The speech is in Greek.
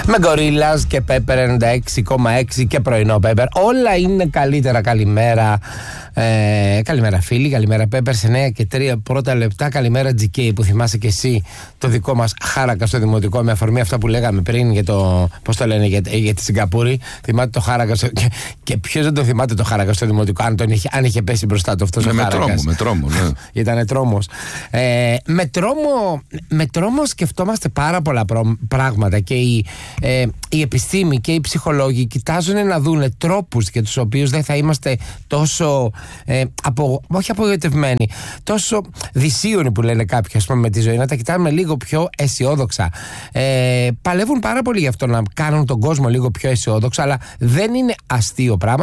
Με Gorillaz και Pepper 96,6 και πρωινό Pepper. Όλα είναι καλύτερα. Καλημέρα. Καλημέρα φίλοι, καλημέρα Pepper σε 9 και 3 πρώτα λεπτά. Καλημέρα GK που θυμάσαι και εσύ το δικό μας χάρακα στο δημοτικό, με αφορμή αυτά που λέγαμε πριν για το, πώς το λένε, για τη Σιγκαπούρη. Θυμάται το χάρακα και ποιος δεν το θυμάται το χάρακα στο δημοτικό, αν είχε πέσει μπροστά του αυτός ο χάρακας. Με τρόμο, ναι. Ήτανε τρόμος. Με τρόμο σκεφτόμαστε πάρα πολλά πράγματα και η επιστήμη και οι ψυχολόγοι κοιτάζουν να δούνε τρόπους για τους οποίους δεν θα είμαστε τόσο όχι απογοητευμένοι, τόσο δυσίωνοι που λένε κάποιοι, ας πούμε, με τη ζωή, να τα κοιτάμε λίγο πιο αισιόδοξα. Παλεύουν πάρα πολύ γι' αυτό, να κάνουν τον κόσμο λίγο πιο αισιόδοξο, αλλά δεν είναι αστείο πράγμα.